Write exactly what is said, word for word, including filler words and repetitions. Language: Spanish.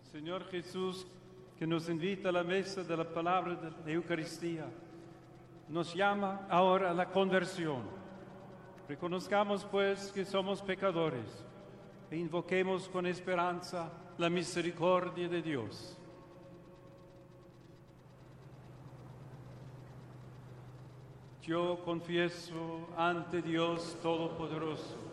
Señor Jesús, que nos invita a la mesa de la palabra de la Eucaristía, nos llama ahora a la conversión. Reconozcamos, pues, que somos pecadores e invoquemos con esperanza la misericordia de Dios. Yo confieso ante Dios Todopoderoso